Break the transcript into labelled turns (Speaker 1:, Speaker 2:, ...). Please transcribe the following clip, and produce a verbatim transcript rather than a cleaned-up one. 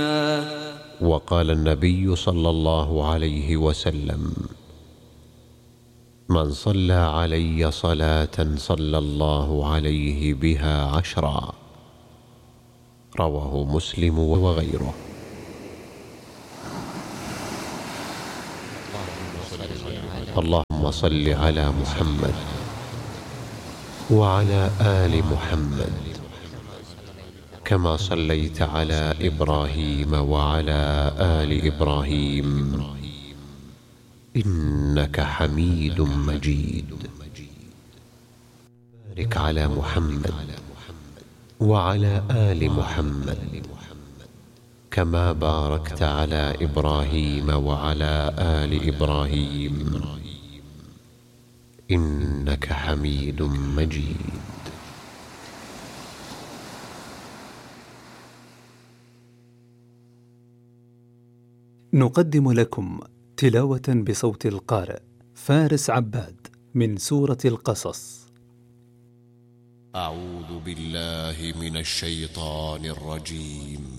Speaker 1: وقال النبي صلى الله عليه وسلم: من صلى علي صلاة صلى الله عليه بها عشرا. رواه مسلم وغيره. اللهم صل على محمد وعلى آل محمد كما صليت على إبراهيم وعلى آل إبراهيم إنك حميد مجيد. بارك على محمد وعلى آل محمد كما باركت على إبراهيم وعلى آل إبراهيم إنك حميد مجيد.
Speaker 2: نقدم لكم تلاوة بصوت القارئ فارس عباد من سورة القصص.
Speaker 1: أعوذ بالله من الشيطان الرجيم.